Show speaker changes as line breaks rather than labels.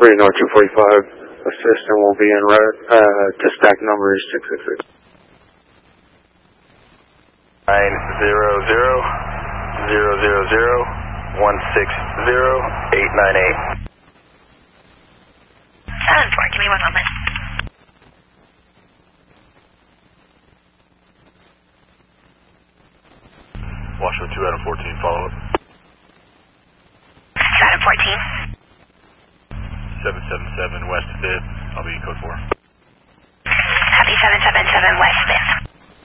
Reno 245, assistant will be en route. Dispatch number is 666.
900-000-160-898.
7-4, give me 1 moment.
Washington 2 Adam 14, follow up.
7 14.
777 West 5th, I'll be code 4.
Copy 777 West 5th.